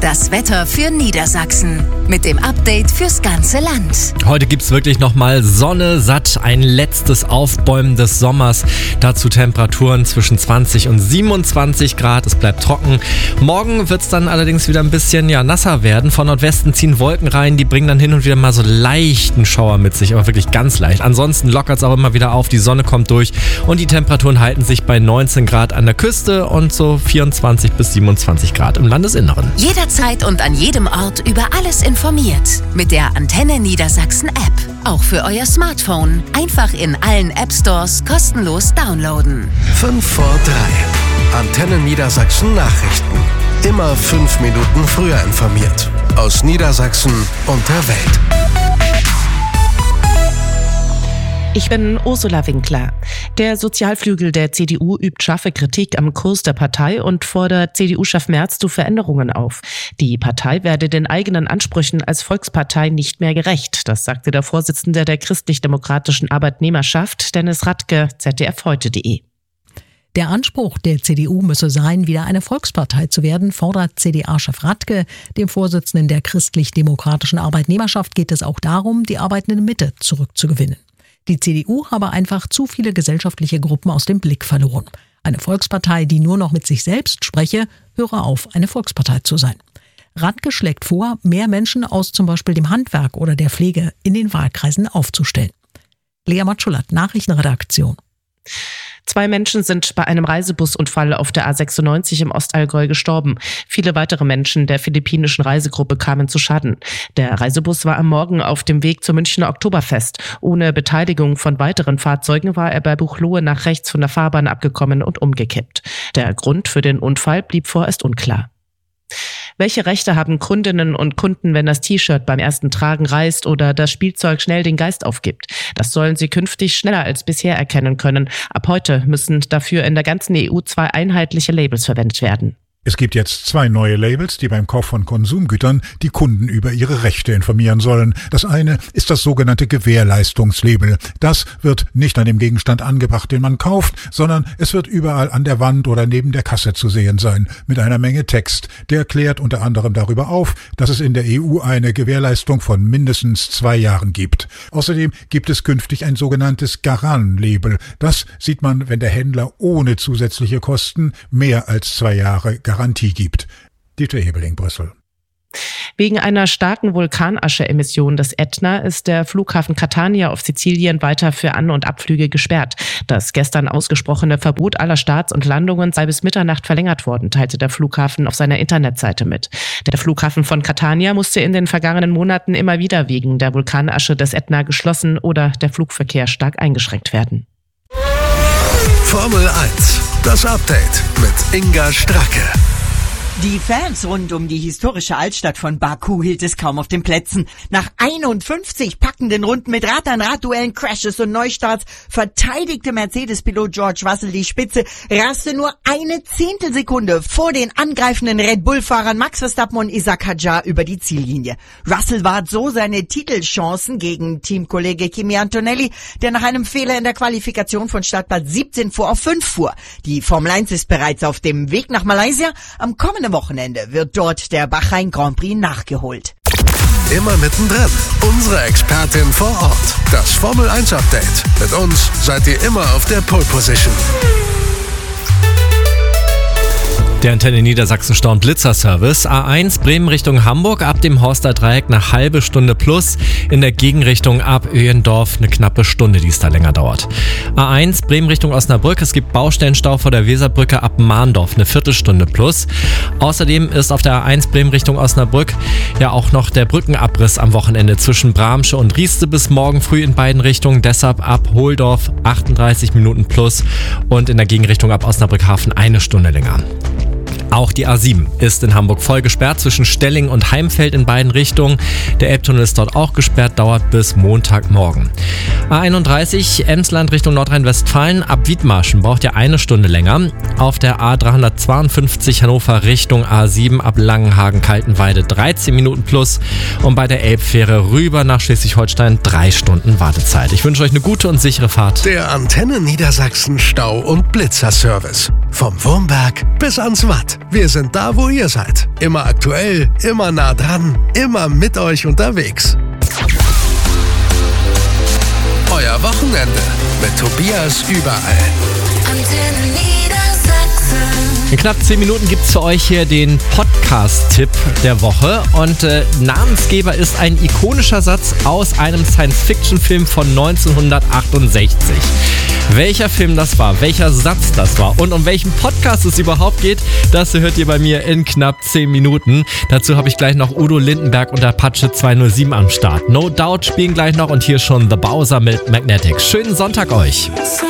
Das Wetter für Niedersachsen mit dem Update fürs ganze Land. Heute gibt's wirklich nochmal Sonne, satt, ein letztes Aufbäumen des Sommers. Dazu Temperaturen zwischen 20 und 27 Grad. Es bleibt trocken. Morgen wird's dann allerdings wieder ein bisschen nasser werden. Von Nordwesten ziehen Wolken rein, die bringen dann hin und wieder mal so leichten Schauer mit sich, aber wirklich ganz leicht. Ansonsten lockert's auch immer wieder auf, die Sonne kommt durch und die Temperaturen halten sich bei 19 Grad an der Küste und so 24 bis 27 Grad im Landesinneren. Jederzeit und an jedem Ort über alles informiert. Mit der Antenne Niedersachsen App. Auch für euer Smartphone. Einfach in allen App-Stores kostenlos downloaden. 5 vor 3. Antenne Niedersachsen Nachrichten. Immer 5 Minuten früher informiert. Aus Niedersachsen und der Welt. Ich bin Ursula Winkler. Der Sozialflügel der CDU übt scharfe Kritik am Kurs der Partei und fordert CDU-Chef Merz zu Veränderungen auf. Die Partei werde den eigenen Ansprüchen als Volkspartei nicht mehr gerecht. Das sagte der Vorsitzende der christlich-demokratischen Arbeitnehmerschaft, Dennis Radke, ZDF-heute.de. Der Anspruch der CDU müsse sein, wieder eine Volkspartei zu werden, fordert CDA-Chef Radke. Dem Vorsitzenden der christlich-demokratischen Arbeitnehmerschaft geht es auch darum, die arbeitende Mitte zurückzugewinnen. Die CDU habe einfach zu viele gesellschaftliche Gruppen aus dem Blick verloren. Eine Volkspartei, die nur noch mit sich selbst spreche, höre auf, eine Volkspartei zu sein. Radke schlägt vor, mehr Menschen aus zum Beispiel dem Handwerk oder der Pflege in den Wahlkreisen aufzustellen. Lea Matschulat, Nachrichtenredaktion. 2 Menschen sind bei einem Reisebusunfall auf der A96 im Ostallgäu gestorben. Viele weitere Menschen der philippinischen Reisegruppe kamen zu Schaden. Der Reisebus war am Morgen auf dem Weg zum Münchner Oktoberfest. Ohne Beteiligung von weiteren Fahrzeugen war er bei Buchloe nach rechts von der Fahrbahn abgekommen und umgekippt. Der Grund für den Unfall blieb vorerst unklar. Welche Rechte haben Kundinnen und Kunden, wenn das T-Shirt beim ersten Tragen reißt oder das Spielzeug schnell den Geist aufgibt? Das sollen sie künftig schneller als bisher erkennen können. Ab heute müssen dafür in der ganzen EU 2 einheitliche Labels verwendet werden. Es gibt jetzt 2 neue Labels, die beim Kauf von Konsumgütern die Kunden über ihre Rechte informieren sollen. Das eine ist das sogenannte Gewährleistungslabel. Das wird nicht an dem Gegenstand angebracht, den man kauft, sondern es wird überall an der Wand oder neben der Kasse zu sehen sein, mit einer Menge Text. Der klärt unter anderem darüber auf, dass es in der EU eine Gewährleistung von mindestens 2 Jahren gibt. Außerdem gibt es künftig ein sogenanntes Garan-Label. Das sieht man, wenn der Händler ohne zusätzliche Kosten mehr als 2 Jahre Garantie gibt. Dieter Hebeling, Brüssel. Wegen einer starken Vulkanasche-Emission des Ätna ist der Flughafen Catania auf Sizilien weiter für An- und Abflüge gesperrt. Das gestern ausgesprochene Verbot aller Starts und Landungen sei bis Mitternacht verlängert worden, teilte der Flughafen auf seiner Internetseite mit. Der Flughafen von Catania musste in den vergangenen Monaten immer wieder wegen der Vulkanasche des Ätna geschlossen oder der Flugverkehr stark eingeschränkt werden. Formel 1, das Update mit Inga Stracke. Die Fans rund um die historische Altstadt von Baku hielt es kaum auf den Plätzen. Nach 51 packenden Runden mit Rad-an-Rad-Duellen, Crashes und Neustarts verteidigte Mercedes-Pilot George Russell die Spitze, raste nur eine Zehntelsekunde vor den angreifenden Red Bull-Fahrern Max Verstappen und Isaac Hadjar über die Ziellinie. Russell wahrt so seine Titelchancen gegen Teamkollege Kimi Antonelli, der nach einem Fehler in der Qualifikation von Startplatz 17 auf 5 fuhr. Die Formel 1 ist bereits auf dem Weg nach Malaysia. Am kommenden Wochenende wird dort der Bahrain Grand Prix nachgeholt. Immer mittendrin. Unsere Expertin vor Ort. Das Formel 1 Update. Mit uns seid ihr immer auf der Pole Position. Der Antenne Niedersachsen Stau- und Blitzer-Service. A1 Bremen Richtung Hamburg ab dem Horster Dreieck eine halbe Stunde plus. In der Gegenrichtung ab Öhendorf eine knappe Stunde, die es da länger dauert. A1 Bremen Richtung Osnabrück. Es gibt Baustellenstau vor der Weserbrücke ab Mahndorf eine Viertelstunde plus. Außerdem ist auf der A1 Bremen Richtung Osnabrück auch noch der Brückenabriss am Wochenende zwischen Bramsche und Rieste bis morgen früh in beiden Richtungen. Deshalb ab Hohldorf 38 Minuten plus und in der Gegenrichtung ab Osnabrück-Hafen eine Stunde länger. Auch die A7 ist in Hamburg voll gesperrt zwischen Stelling und Heimfeld in beiden Richtungen. Der Elbtunnel ist dort auch gesperrt, dauert bis Montagmorgen. A31 Emsland Richtung Nordrhein-Westfalen ab Wiedmarschen braucht ihr eine Stunde länger. Auf der A352 Hannover Richtung A7 ab Langenhagen-Kaltenweide 13 Minuten plus und bei der Elbfähre rüber nach Schleswig-Holstein 3 Stunden Wartezeit. Ich wünsche euch eine gute und sichere Fahrt. Der Antenne Niedersachsen Stau- und Blitzer-Service. Vom Wurmberg bis ans Watt. Wir sind da, wo ihr seid. Immer aktuell, immer nah dran, immer mit euch unterwegs. Euer Wochenende mit Tobias überall. Antenne Niedersachsen. In knapp 10 Minuten gibt es für euch hier den Podcast-Tipp der Woche. Und Namensgeber ist ein ikonischer Satz aus einem Science-Fiction-Film von 1968. Welcher Film das war, welcher Satz das war und um welchen Podcast es überhaupt geht, das hört ihr bei mir in knapp 10 Minuten. Dazu habe ich gleich noch Udo Lindenberg und Apache 207 am Start. No Doubt spielen gleich noch und hier schon The Bowser mit Magnetic. Schönen Sonntag euch.